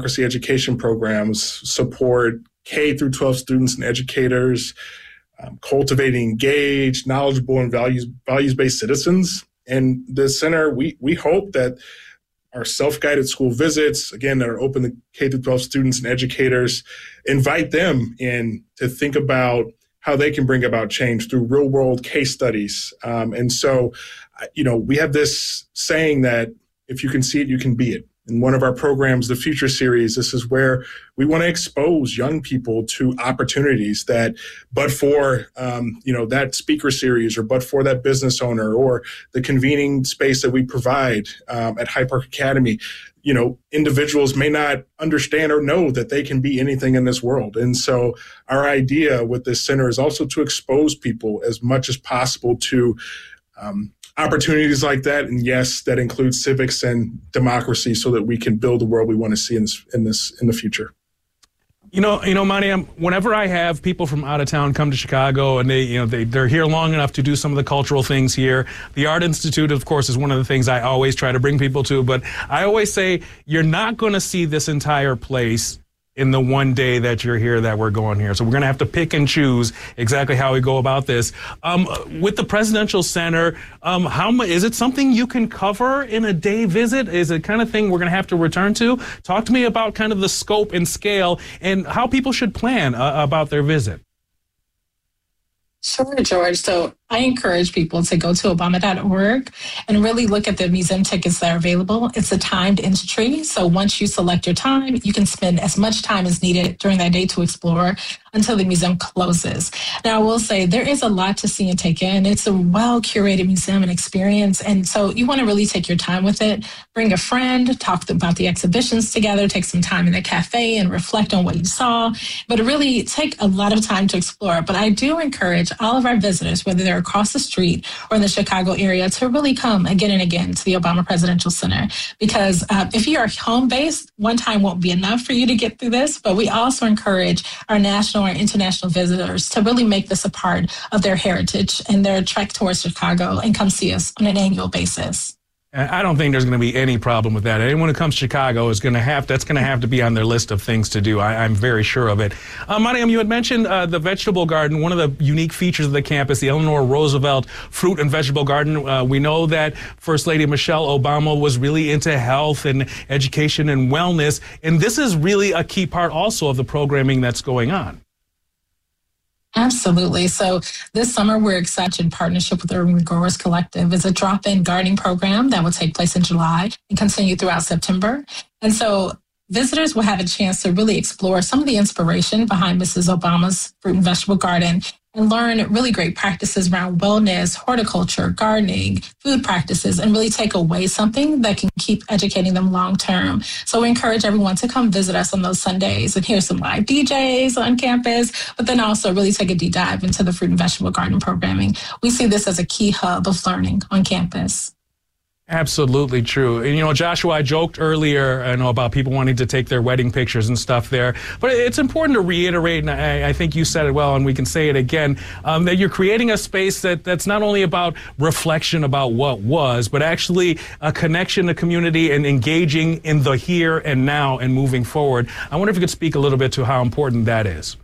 democracy education programs support K through 12 students and educators, cultivating engaged, knowledgeable, and values-based citizens. And the center, we hope that our self-guided school visits, again, that are open to K through 12 students and educators, invite them in to think about how they can bring about change through real-world case studies. And so, we have this saying that if you can see it, you can be it. In one of our programs, the Future Series, this is where we want to expose young people to opportunities that, but for, that speaker series, or but for that business owner, or the convening space that we provide at Hyde Park Academy, individuals may not understand or know that they can be anything in this world. And so our idea with this center is also to expose people as much as possible to opportunities like that. And yes, that includes civics and democracy, so that we can build the world we want to see in the future. Monty, whenever I have people from out of town come to Chicago and they're here long enough to do some of the cultural things here, the Art Institute, of course, is one of the things I always try to bring people to. But I always say, you're not going to see this entire place in the one day that you're here, that we're going here. So we're going to have to pick and choose exactly how we go about this. With the Presidential Center, is it something you can cover in a day visit? Is it kind of thing we're going to have to return to? Talk to me about kind of the scope and scale and how people should plan about their visit. Sure, George. So I encourage people to go to Obama.org and really look at the museum tickets that are available. It's a timed entry. So once you select your time, you can spend as much time as needed during that day to explore until the museum closes. Now, I will say there is a lot to see and take in. It's a well-curated museum and experience. And so you want to really take your time with it. Bring a friend, talk about the exhibitions together, take some time in the cafe and reflect on what you saw. But really take a lot of time to explore. But I do encourage all of our visitors, whether they're across the street or in the Chicago area, to really come again and again to the Obama Presidential Center. Because if you are home-based, one time won't be enough for you to get through this. But we also encourage our national and international visitors to really make this a part of their heritage and their trek towards Chicago and come see us on an annual basis. I don't think there's going to be any problem with that. Anyone who comes to Chicago is going to have to be on their list of things to do. I'm very sure of it. Mariam, you had mentioned the vegetable garden, one of the unique features of the campus, the Eleanor Roosevelt Fruit and Vegetable Garden. We know that First Lady Michelle Obama was really into health and education and wellness, and this is really a key part also of the programming that's going on. Absolutely. So this summer, we're excited in partnership with Urban Growers Collective. It's a drop-in gardening program that will take place in July and continue throughout September. And so visitors will have a chance to really explore some of the inspiration behind Mrs. Obama's fruit and vegetable garden and learn really great practices around wellness, horticulture, gardening, food practices, and really take away something that can keep educating them long term. So we encourage everyone to come visit us on those Sundays and hear some live DJs on campus, but then also really take a deep dive into the fruit and vegetable garden programming. We see this as a key hub of learning on campus. Absolutely true. And, Joshua, I joked earlier, about people wanting to take their wedding pictures and stuff there. But it's important to reiterate, and I think you said it well, and we can say it again, that you're creating a space that's not only about reflection about what was, but actually a connection to community and engaging in the here and now and moving forward. I wonder if you could speak a little bit to how important that is.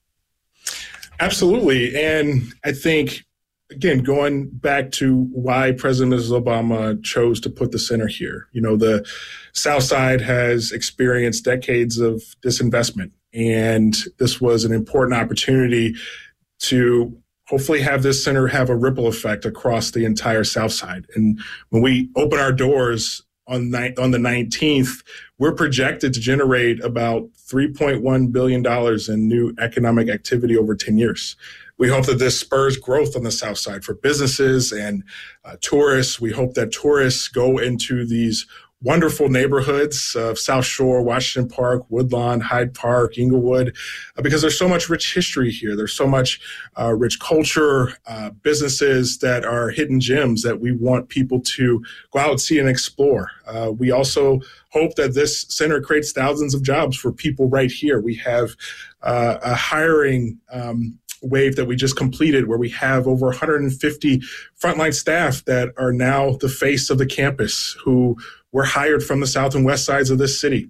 Absolutely. And I think, again, going back to why President Mrs. Obama chose to put the center here. The South Side has experienced decades of disinvestment, and this was an important opportunity to hopefully have this center have a ripple effect across the entire South Side. And when we open our doors on the 19th, we're projected to generate about $3.1 billion in new economic activity over 10 years. We hope that this spurs growth on the South Side for businesses and tourists. We hope that tourists go into these wonderful neighborhoods of South Shore, Washington Park, Woodlawn, Hyde Park, Inglewood, because there's so much rich history here. There's so much rich culture, businesses that are hidden gems that we want people to go out, see, and explore. We also hope that this center creates thousands of jobs for people right here. We have a hiring wave that we just completed where we have over 150 frontline staff that are now the face of the campus who were hired from the south and west sides of this city.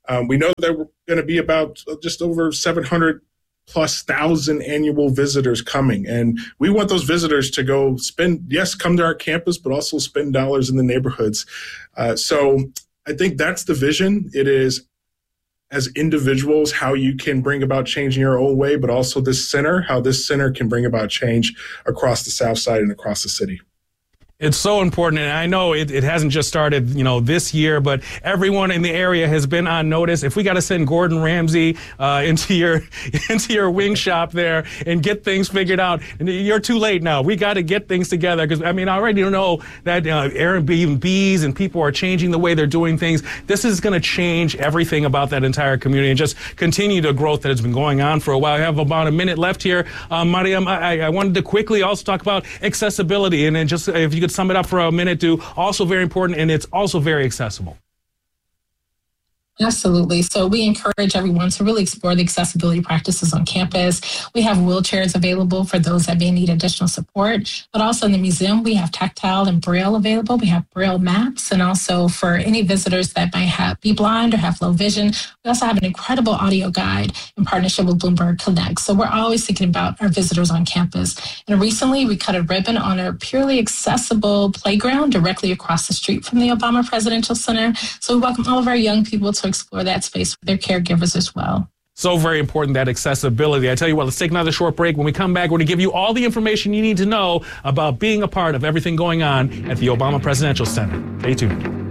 We know that we're going to be about just over 700,000+ annual visitors coming. And we want those visitors to go come to our campus, but also spend dollars in the neighborhoods. So I think that's the vision. It is, as individuals, how you can bring about change in your own way, but also how this center can bring about change across the South Side and across the city. It's so important, and I know it hasn't just started, this year, but everyone in the area has been on notice. If we got to send Gordon Ramsay into your wing shop there and get things figured out, you're too late now. We got to get things together because I already know that Airbnbs and people are changing the way they're doing things. This is going to change everything about that entire community and just continue the growth that has been going on for a while. I have about a minute left here, Mariam. I wanted to quickly also talk about accessibility, and then just if you could sum it up for a minute too. Also very important, and it's also very accessible. Absolutely. So we encourage everyone to really explore the accessibility practices on campus. We have wheelchairs available for those that may need additional support, but also in the museum, we have tactile and Braille available. We have Braille maps, and also for any visitors that might be blind or have low vision, we also have an incredible audio guide in partnership with Bloomberg Connect. So we're always thinking about our visitors on campus. And recently we cut a ribbon on a purely accessible playground directly across the street from the Obama Presidential Center. So we welcome all of our young people to explore that space with their caregivers as well. So very important, that accessibility. I tell you what, let's take another short break. When we come back, we're going to give you all the information you need to know about being a part of everything going on at the Obama Presidential Center. Stay tuned.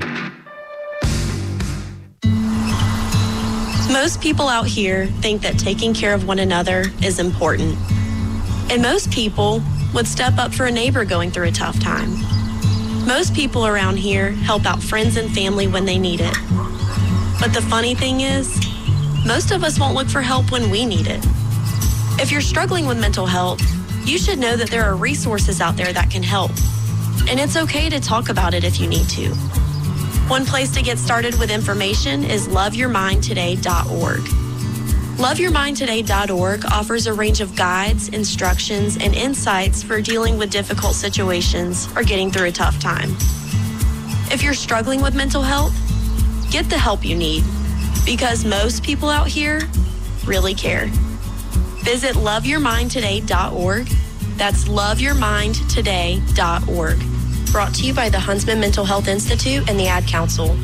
Most people out here think that taking care of one another is important. And most people would step up for a neighbor going through a tough time. Most people around here help out friends and family when they need it. But the funny thing is, most of us won't look for help when we need it. If you're struggling with mental health, you should know that there are resources out there that can help. And it's okay to talk about it if you need to. One place to get started with information is loveyourmindtoday.org. Loveyourmindtoday.org offers a range of guides, instructions, and insights for dealing with difficult situations or getting through a tough time. If you're struggling with mental health, get the help you need, because most people out here really care. Visit loveyourmindtoday.org. That's loveyourmindtoday.org. Brought to you by the Huntsman Mental Health Institute and the Ad Council.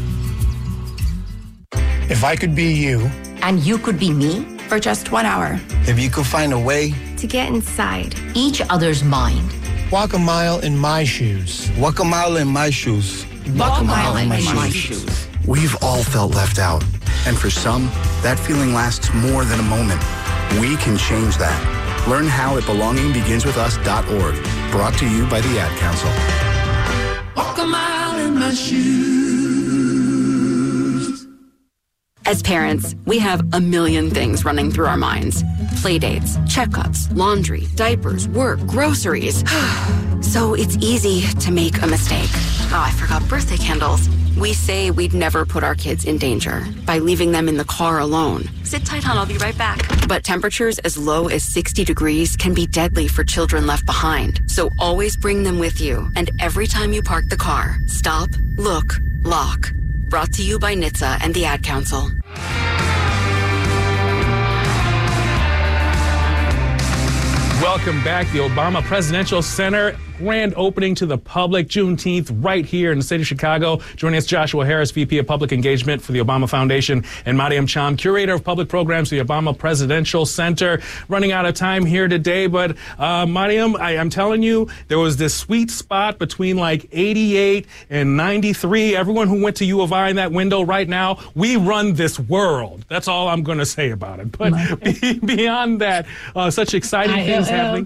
If I could be you. And you could be me for just 1 hour. If you could find a way to get inside each other's mind. Walk a mile in my shoes. Walk a mile in my shoes. Walk a mile in my shoes. We've all felt left out. And for some, that feeling lasts more than a moment. We can change that. Learn how at belongingbeginswithus.org. Brought to you by the Ad Council. Walk a mile in my shoes. As parents, we have a million things running through our minds. Playdates, checkups, laundry, diapers, work, groceries. So it's easy to make a mistake. Oh, I forgot birthday candles. We say we'd never put our kids in danger by leaving them in the car alone. Sit tight, hon, I'll be right back. But temperatures as low as 60 degrees can be deadly for children left behind. So always bring them with you. And every time you park the car, stop, look, lock. Brought to you by NHTSA and the Ad Council. Welcome back. The Obama Presidential Center grand opening to the public Juneteenth right here in the state of Chicago. Joining us, Joshua Harris, VP of Public Engagement for the Obama Foundation, and Mariam Cham, Curator of Public Programs for the Obama Presidential Center. Running out of time here today, but Mariam, I'm telling you, there was this sweet spot between like 88 and 93. Everyone who went to U of I in that window right now, we run this world. That's all I'm going to say about it. But beyond that, such exciting things happening.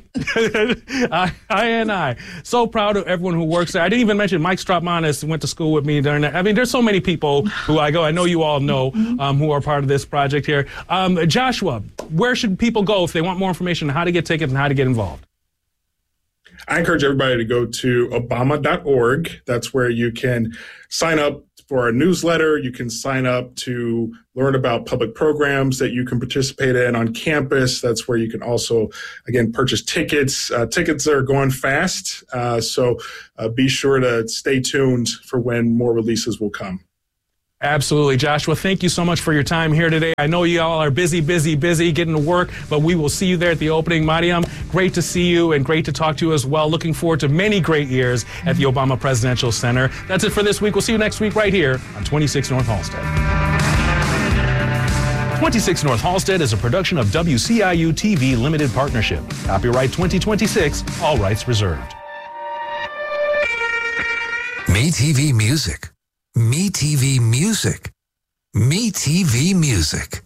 I so proud of everyone who works there. I didn't even mention Mike Stropmanis went to school with me during that. I mean, there's so many people who I know you all know, who are part of this project here. Joshua, where should people go if they want more information on how to get tickets and how to get involved? I encourage everybody to go to obama.org. That's where you can sign up for our newsletter. You can sign up to learn about public programs that you can participate in on campus. That's where you can also, again, purchase tickets. Tickets are going fast, so be sure to stay tuned for when more releases will come. Absolutely. Joshua, thank you so much for your time here today. I know you all are busy getting to work, but we will see you there at the opening. Mariam, great to see you and great to talk to you as well. Looking forward to many great years at the Obama Presidential Center. That's it for this week. We'll see you next week right here on 26 North Halstead. 26 North Halstead is a production of WCIU TV Limited Partnership. Copyright 2026, all rights reserved. MeTV Music. MeTV Music. MeTV Music.